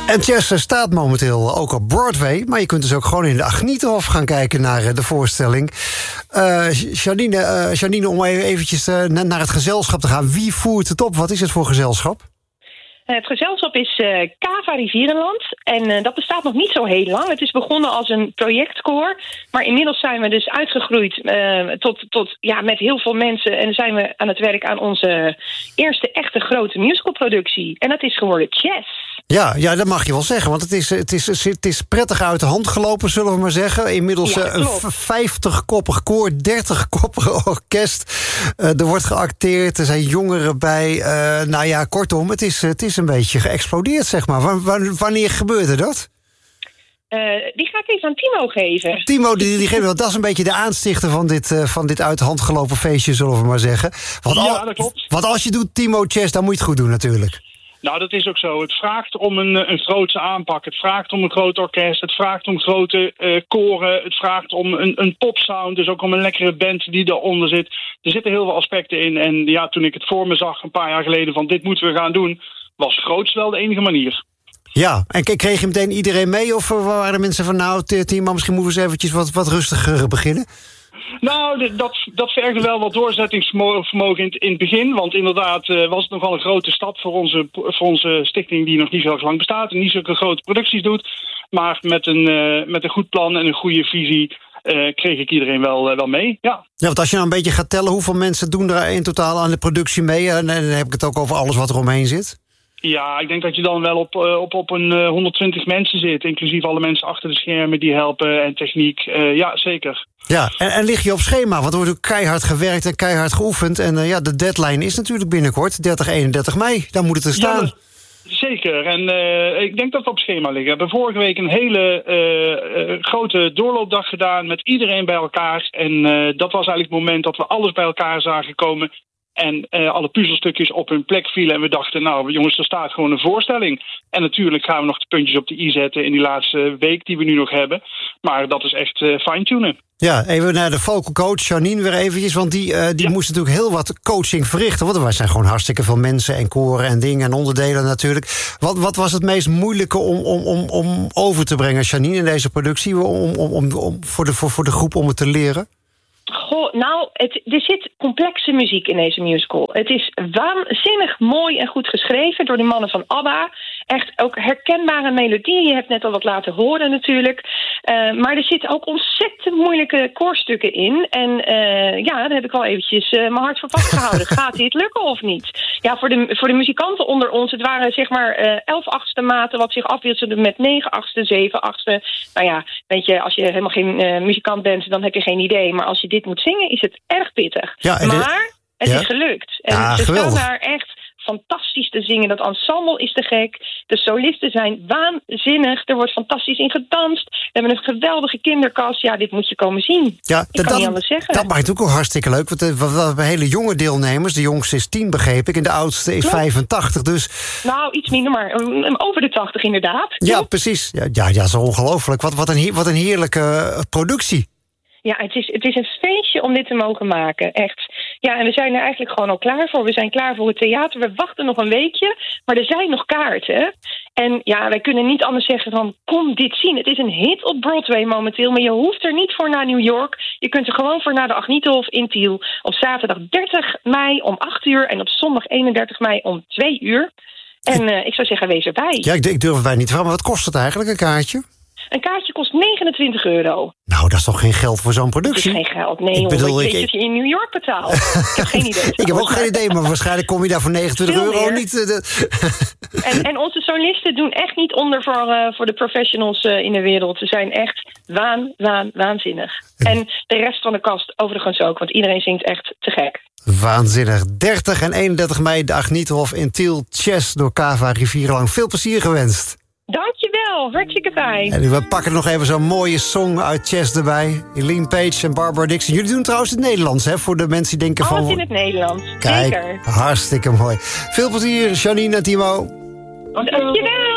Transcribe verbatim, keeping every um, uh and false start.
En Chess staat momenteel ook op Broadway, maar je kunt dus ook gewoon in de Agnethof gaan kijken naar de voorstelling. Uh, Janine, uh, Janine, om even eventjes uh, naar het gezelschap te gaan. Wie voert het op? Wat is het voor gezelschap? Het gezelschap is uh, Cava Rivierenland en uh, dat bestaat nog niet zo heel lang. Het is begonnen als een projectkoor, maar inmiddels zijn we dus uitgegroeid uh, tot, tot ja, met heel veel mensen en zijn we aan het werk aan onze eerste echte grote musicalproductie. En dat is geworden Chess. Ja, ja, dat mag je wel zeggen, want het is, het is, het is prettig uit de hand gelopen, zullen we maar zeggen. Inmiddels ja, een vijftig-koppig koor, dertig-koppig orkest. Uh, er wordt geacteerd, er zijn jongeren bij. Uh, nou ja, kortom, het is, het is een beetje geëxplodeerd, zeg maar. W- wanneer gebeurde dat? Uh, die ga ik even aan Timo geven. Timo, die, die geeft wel. Dat is een beetje de aanstichter van dit, uh, van dit uit de hand gelopen feestje, zullen we maar zeggen. Want ja, al, dat klopt. Want als je doet Timo Chess, dan moet je het goed doen natuurlijk. Nou, dat is ook zo. Het vraagt om een, een grootse aanpak. Het vraagt om een groot orkest. Het vraagt om grote uh, koren. Het vraagt om een, een popsound. Dus ook om een lekkere band die eronder zit. Er zitten heel veel aspecten in. En ja, toen ik het voor me zag een paar jaar geleden van dit moeten we gaan doen, was groots wel de enige manier. Ja, en kreeg je meteen iedereen mee? Of waren mensen van nou, Timo, misschien moeten we eens eventjes wat, wat rustiger beginnen? Nou, dat, dat vergde wel wat doorzettingsvermogen in, in het begin. Want inderdaad uh, was het nogal een grote stap voor onze, voor onze stichting die nog niet zo lang bestaat en niet zulke grote producties doet. Maar met een, uh, met een goed plan en een goede visie uh, kreeg ik iedereen wel, uh, wel mee. Ja. Ja, want als je nou een beetje gaat tellen, hoeveel mensen doen er in totaal aan de productie mee? En dan heb ik het ook over alles wat er omheen zit. Ja, ik denk dat je dan wel op, uh, op, op een uh, honderdtwintig mensen zit. Inclusief alle mensen achter de schermen die helpen en techniek. Uh, ja, zeker. Ja, en, en lig je op schema? Want er wordt ook keihard gewerkt en keihard geoefend. En uh, ja, de deadline is natuurlijk binnenkort, dertig, eenendertig mei. Dan moet het er staan. Ja, zeker. En uh, ik denk dat we op schema liggen. We hebben vorige week een hele uh, uh, grote doorloopdag gedaan met iedereen bij elkaar. En uh, dat was eigenlijk het moment dat we alles bij elkaar zagen komen. En uh, alle puzzelstukjes op hun plek vielen. En we dachten, nou jongens, er staat gewoon een voorstelling. En natuurlijk gaan we nog de puntjes op de i zetten in die laatste week die we nu nog hebben. Maar dat is echt uh, fine-tunen. Ja, even naar de vocal coach Janine weer eventjes. Want die, uh, die ja. moest natuurlijk heel wat coaching verrichten. Want er zijn gewoon hartstikke veel mensen en koren en dingen en onderdelen natuurlijk. Wat, wat was het meest moeilijke om, om, om, om over te brengen, Janine, in deze productie? Om, om, om, om, voor, de, voor, voor de groep om het te leren? Goh, nou, het, er zit complexe muziek in deze musical. Het is waanzinnig mooi en goed geschreven door de mannen van ABBA. Echt ook herkenbare melodieën. Je hebt net al wat laten horen natuurlijk. Uh, maar er zitten ook ontzettend moeilijke koorstukken in. En uh, ja, daar heb ik wel eventjes uh, mijn hart voor vastgehouden. Gaat dit lukken of niet? Ja, voor de, voor de muzikanten onder ons, het waren zeg maar uh, elf achtste maten wat zich afwisselde met negen achtste, zeven achtste. Nou ja, weet je, als je helemaal geen uh, muzikant bent, dan heb je geen idee. Maar als je dit moet zingen, is het erg pittig. Ja, maar het ja. is gelukt. En ja, ze geweldig. staan daar echt fantastisch te zingen. Dat ensemble is te gek. De solisten zijn waanzinnig. Er wordt fantastisch in gedanst. We hebben een geweldige kinderkast. Ja, dit moet je komen zien. Ja, ik dat, kan niet anders zeggen. Dat maakt ook hartstikke leuk. Want we hebben hele jonge deelnemers. De jongste is tien, begreep ik. En de oudste is Klopt. vijfentachtig. Dus nou, iets minder, maar over de tachtig inderdaad. Ja, ja. precies. Ja, ja, ja, zo ongelooflijk. Wat, wat, een, wat een heerlijke productie. Ja, het is, het is een feestje om dit te mogen maken, echt. Ja, en we zijn er eigenlijk gewoon al klaar voor. We zijn klaar voor het theater. We wachten nog een weekje, maar er zijn nog kaarten. En ja, wij kunnen niet anders zeggen van, kom dit zien. Het is een hit op Broadway momenteel, maar je hoeft er niet voor naar New York. Je kunt er gewoon voor naar de Agnethof in Tiel. Op zaterdag dertig mei om acht uur en op zondag eenendertig mei om twee uur. En uh, ik zou zeggen, wees erbij. Ja, ik, ik durf het bij niet te vragen, maar wat kost het eigenlijk, een kaartje? Een kaartje kost negenentwintig euro. Nou, dat is toch geen geld voor zo'n productie? Dat is geen geld, nee. Ik bedoel, ik weet dat je in New York betaalt. Ik heb geen idee. Ik heb ook geen idee, maar waarschijnlijk kom je daar voor negenentwintig euro niet. Uh, de... en, en onze solisten doen echt niet onder voor, uh, voor de professionals uh, in de wereld. Ze zijn echt waan, waan, waanzinnig. En de rest van de kast overigens ook, want iedereen zingt echt te gek. Waanzinnig. dertig en eenendertig mei de Agnethof in Tiel. Chess door Cava Rivierenland. Veel plezier gewenst. Dankjewel, hartstikke fijn. En we pakken nog even zo'n mooie song uit Chess erbij. Eileen Page en Barbara Dixon. Jullie doen trouwens het Nederlands, hè? Voor de mensen die denken Alles van... Alles in het Nederlands, Kijk, zeker. Hartstikke mooi. Veel plezier, Janine en Timo. Dankjewel.